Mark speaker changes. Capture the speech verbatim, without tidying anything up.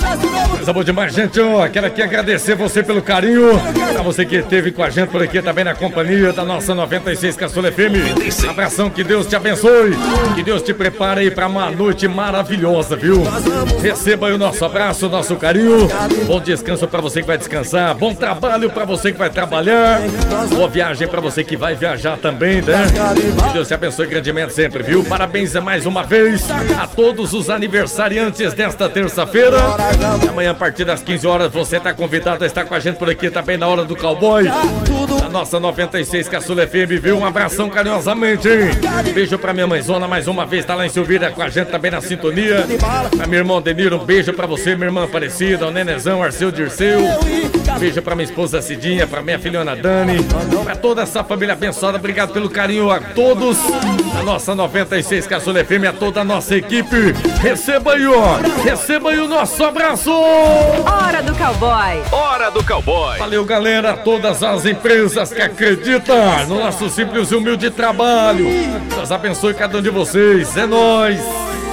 Speaker 1: Coisa boa demais, gente. Ó, quero aqui agradecer você pelo carinho. Pra você que esteve com a gente por aqui também na companhia da nossa noventa e seis Caçula F M. Abração, que Deus te abençoe. Que Deus te prepare aí pra uma noite maravilhosa, viu? Receba aí o nosso abraço, o nosso carinho. Bom descanso pra você que vai descansar. Bom trabalho pra você que vai trabalhar. Boa viagem pra você que vai viajar também, né? Que Deus te abençoe grandemente sempre, viu? Parabéns mais uma vez a todos os aniversariantes desta terça-feira. Amanhã, a partir das quinze horas, você está convidado a estar com a gente por aqui também na hora do cowboy. A nossa noventa e seis Caçula F M, viu? Um abração carinhosamente, hein? Beijo pra minha mãezona, mais uma vez, tá lá em Silvíria com a gente também na sintonia. Pra meu irmão Deniro, um beijo pra você, minha irmã Aparecida, o Nenezão, Arceu Dirceu. Beijo pra minha esposa Cidinha, pra minha filhona Dani. Pra toda essa família abençoada, obrigado pelo carinho a todos. A nossa noventa e seis Caçula F M, a toda a nossa equipe. Receba aí, ó. Receba aí o nosso abraço.
Speaker 2: Hora do cowboy.
Speaker 3: Hora do cowboy.
Speaker 1: Valeu, galera. Todas as empresas que acreditam no nosso simples e humilde trabalho. Deus abençoe cada um de vocês. É nóis.